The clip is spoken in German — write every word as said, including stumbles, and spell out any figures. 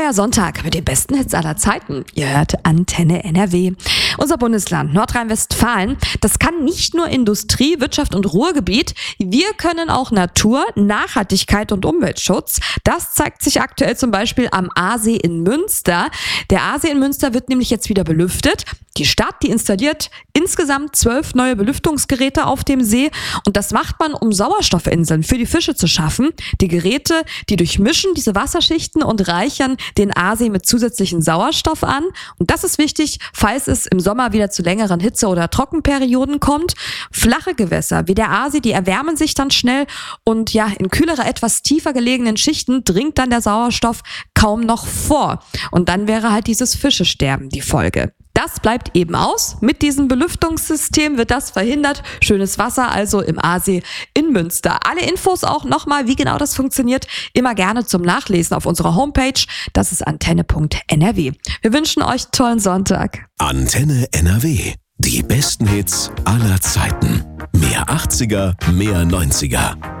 Neuer Sonntag mit den besten Hits aller Zeiten. Ihr hört Antenne N R W. Unser Bundesland Nordrhein-Westfalen, das kann nicht nur Industrie, Wirtschaft und Ruhrgebiet. Wir können auch Natur, Nachhaltigkeit und Umweltschutz. Das zeigt sich aktuell zum Beispiel am Aasee in Münster. Der Aasee in Münster wird nämlich jetzt wieder belüftet. Die Stadt, die installiert insgesamt zwölf neue Belüftungsgeräte auf dem See. Und das macht man, um Sauerstoffinseln für die Fische zu schaffen. Die Geräte, die durchmischen diese Wasserschichten und reichern den Aasee mit zusätzlichen Sauerstoff an. Und das ist wichtig, falls es im Sommer wieder zu längeren Hitze- oder Trockenperioden kommt. Flache Gewässer wie der Aasee, die erwärmen sich dann schnell und ja, in kühlere, etwas tiefer gelegenen Schichten dringt dann der Sauerstoff kaum noch vor. Und dann wäre halt dieses Fischesterben die Folge. Das bleibt eben aus. Mit diesem Belüftungssystem wird das verhindert. Schönes Wasser also im Aasee in Münster. Alle Infos auch nochmal, wie genau das funktioniert, immer gerne zum Nachlesen auf unserer Homepage. Das ist antenne punkt n r w. Wir wünschen euch einen tollen Sonntag. Antenne N R W. Die besten Hits aller Zeiten. Mehr achtziger, mehr neunziger.